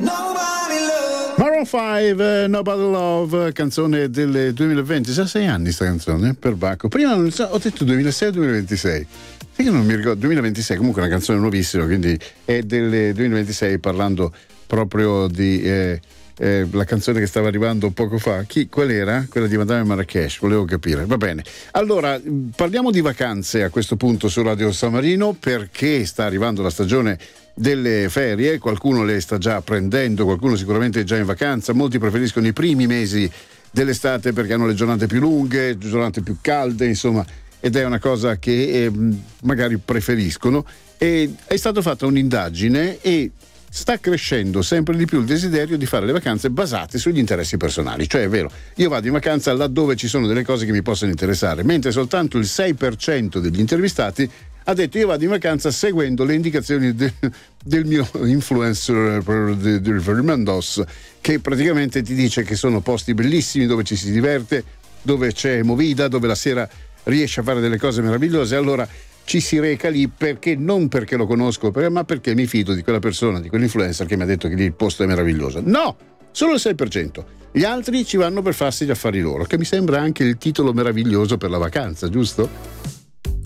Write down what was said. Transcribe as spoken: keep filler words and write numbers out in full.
Maroon cinque, Nobody Love, canzone del duemilaventi, già sei anni sta canzone per Bacco. Prima non so, ho detto duemilasei o duemilaventisei, sì che non mi ricordo, duemilaventisei, comunque una canzone nuovissima, quindi è del duemilaventisei, parlando proprio di eh, eh, la canzone che stava arrivando poco fa. Chi, qual era? Quella di Madame Marrakesh, volevo capire. Va bene, allora parliamo di vacanze a questo punto su Radio San Marino, perché sta arrivando la stagione delle ferie, qualcuno le sta già prendendo, qualcuno sicuramente è già in vacanza, molti preferiscono i primi mesi dell'estate perché hanno le giornate più lunghe, giornate più calde, insomma, ed è una cosa che eh, magari preferiscono. E è stata fatta un'indagine e sta crescendo sempre di più il desiderio di fare le vacanze basate sugli interessi personali, cioè è vero, io vado in vacanza laddove ci sono delle cose che mi possono interessare, mentre soltanto il sei per cento degli intervistati ha detto io vado in vacanza seguendo le indicazioni de, del mio influencer del de, Fernandos, che praticamente ti dice che sono posti bellissimi dove ci si diverte, dove c'è movida, dove la sera riesce a fare delle cose meravigliose. Allora ci si reca lì perché non perché lo conosco, ma perché mi fido di quella persona, di quell'influencer che mi ha detto che lì il posto è meraviglioso. No, solo il sei per cento. Gli altri ci vanno per farsi gli affari loro, che mi sembra anche il titolo meraviglioso per la vacanza, giusto?